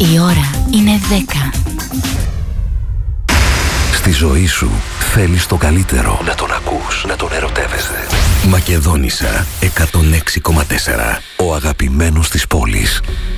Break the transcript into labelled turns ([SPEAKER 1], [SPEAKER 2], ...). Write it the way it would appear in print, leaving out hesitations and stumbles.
[SPEAKER 1] Η ώρα είναι 10.
[SPEAKER 2] Στη ζωή σου θέλεις το καλύτερο. Να τον ακούς, να τον ερωτεύεσαι. Μακεδόνισσα 106,4. Ο αγαπημένος της πόλης.